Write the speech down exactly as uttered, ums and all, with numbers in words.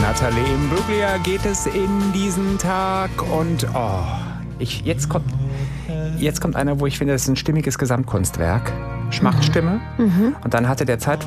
Natalie Imbruglia geht es in diesen Tag und oh, ich, jetzt, kommt, jetzt kommt einer, wo ich finde, das ist ein stimmiges Gesamtkunstwerk. Schmachtstimme. Mhm. Und dann hatte der Zeit